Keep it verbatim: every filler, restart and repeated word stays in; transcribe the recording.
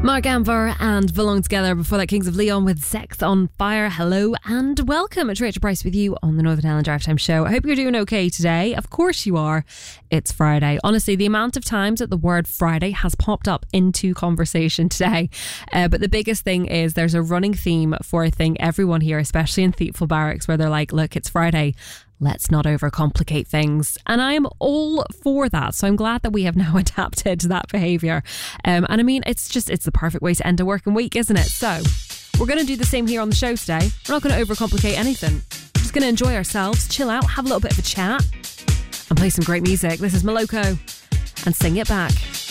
Mark Anvar and Belong Together. Before that, Kings of Leon with Sex on Fire. Hello and welcome. It's Rachel Price with you on the Northern Ireland Drive Time Show. I hope you're doing okay today. Of course you are. It's Friday. Honestly, the amount of times that the word Friday has popped up into conversation today. Uh, but the biggest thing is there's a running theme for, I think, everyone here, especially in Thiepval Barracks, where they're like, look, it's Friday. Let's not overcomplicate things. And I am all for that. So I'm glad that we have now adapted to that behaviour. Um, and I mean, it's just, it's the perfect way to end a working week, isn't it? So we're going to do the same here on the show today. We're not going to overcomplicate anything. We're just going to enjoy ourselves, chill out, have a little bit of a chat and play some great music. This is Moloko and Sing It Back.